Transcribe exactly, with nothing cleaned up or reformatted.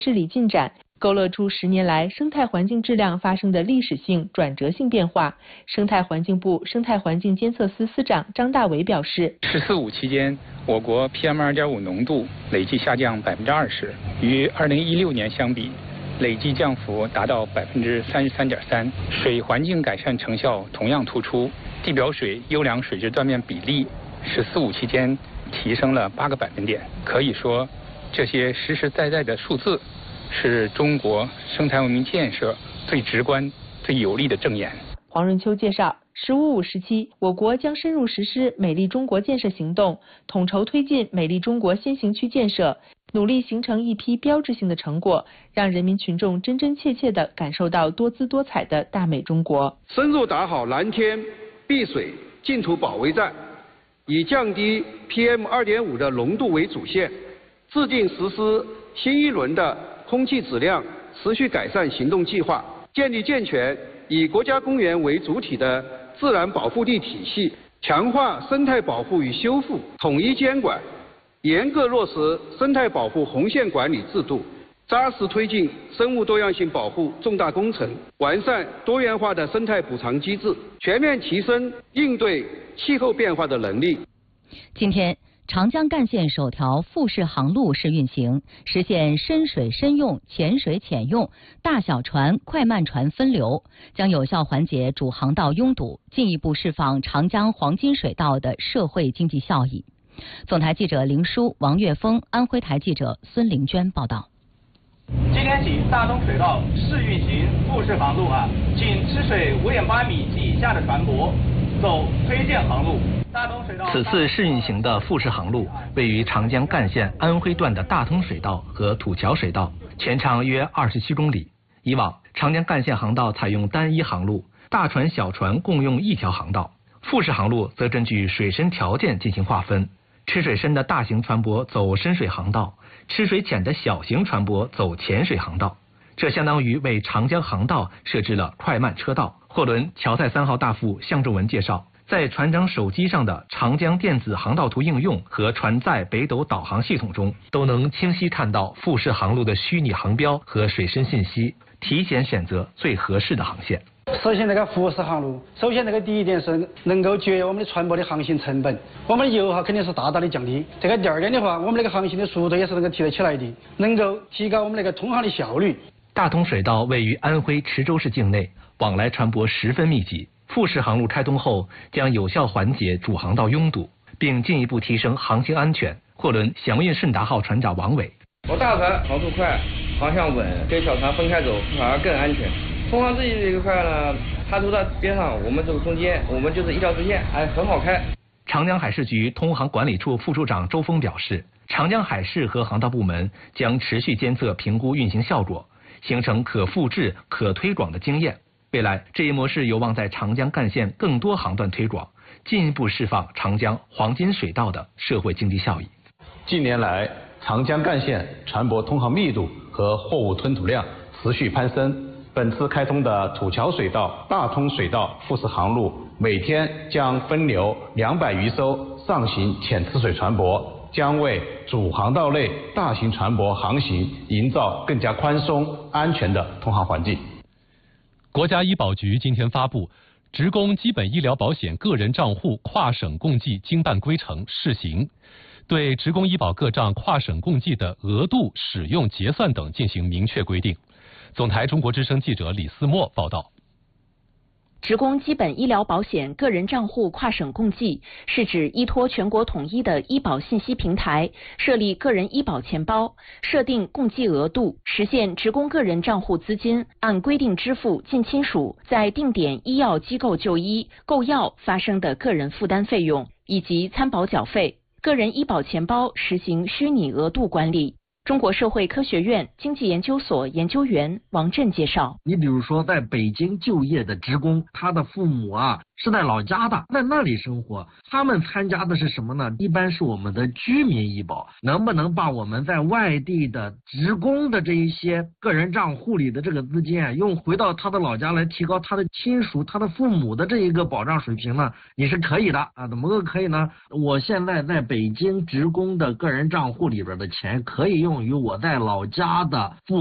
治理进展，勾勒出十年来生态环境质量发生的历史性转折性变化。生态环境部生态环境监测司司长张大伟表示， 十四五期间，我国 P M 二点五 浓度累计下降百分之二十，与二零一六年相比，累计降幅达到百分之三十三点三。水环境改善成效同样突出，地表水优良水质断面比例十四五期间提升了八个百分点。可以说，这些实实在在的数字，是中国生态文明建设最直观、最有力的证言。 黄润秋介绍，十五五时期，我国将深入实施美丽中国建设行动，统筹推进美丽中国先行区建设，努力形成一批标志性的成果，让人民群众真真切切地感受到多姿多彩的大美中国。 深入打好蓝天、碧水、净土保卫战，以降低 P M 二点五 的浓度为主线，制定实施新一轮的空气质量持续改善行动计划，建立健全以国家公园为主体的自然保护地体系，强化生态保护与修复统一监管，严格落实生态保护红线管理制度，扎实推进生物多样性保护重大工程，完善多元化的生态补偿机制，全面提升应对气候变化的能力。 今天，长江干线首条复式航路试运行，实现深水深用、浅水浅用、大小船、快慢船分流，将有效缓解主航道拥堵，进一步释放长江黄金水道的社会经济效益。总台记者林舒、王岳峰，安徽台记者孙玲娟报道。 今天起，大东水道试运行复式航路啊，仅吃水五点八米及以下的船舶走推荐航路。 此次试运行的复式航路位于长江干线安徽段的大通水道和土桥水道，全长约二十七公里。以往长江干线航道采用单一航路，大船小船共用一条航道，复式航路则根据水深条件进行划分，吃水深的大型船舶走深水航道，吃水浅的小型船舶走浅水航道。这相当于为长江航道设置了快慢车道。货轮乔赛三号大副向仲文介绍，在船长手机上的长江电子航道图应用和船载北斗导航系统中，都能清晰看到复式航路的虚拟航标和水深信息，提前选择最合适的航线。 实现这个复式航路，首先这个第一点是能够节约我们的船舶的航行成本，我们的油耗肯定是大大的降低。这个第二点的话，我们这个航行的速度也是能够提得起来的，能够提高我们那个通航的效率。 大通水道位于安徽池州市境内，往来船舶十分密集。复式航路开通后，将有效缓解主航道拥堵，并进一步提升航行安全。货轮祥运顺达号船长王伟： 我大船航速快，航向稳，跟小船分开走反而更安全。通航这一块呢，它都在边上，我们走中间，我们就是一条直线，哎，很好开。 长江海事局通航管理处副处长周峰表示，长江海事和航道部门将持续监测评估运行效果，形成可复制、可推广的经验。未来，这一模式有望在长江干线更多航段推广，进一步释放长江黄金水道的社会经济效益。 近年来，长江干线船舶通航密度和货物吞吐量持续攀升。本次开通的土桥水道、大通水道复式航路，每天将分流两百余艘上行浅吃水船舶，将为主航道内大型船舶航行营造更加宽松、安全的通航环境。 国家医保局今天发布职工基本医疗保险个人账户跨省共计经办规程试行，对职工医保个账跨省共计的额度、使用、结算等进行明确规定。总台中国之声记者李思墨报道。 职工基本医疗保险个人账户跨省共计是指依托全国统一的医保信息平台，设立个人医保钱包，设定共计额度，实现职工个人账户资金按规定支付近亲属在定点医药机构就医、购药发生的个人负担费用以及参保缴费。个人医保钱包实行虚拟额度管理。中国社会科学院经济研究所研究员王震介绍， 你比如说在北京就业的职工，他的父母啊是在老家的，在那里生活，他们参加的是什么呢？一般是我们的居民医保，能不能把我们在外地的职工的这一些个人账户里的这个资金啊，用回到他的老家来提高他的亲属、他的父母的这一个保障水平呢？你是可以的啊，怎么个可以呢？我现在在北京职工的个人账户里边的钱可以用于我在老家的父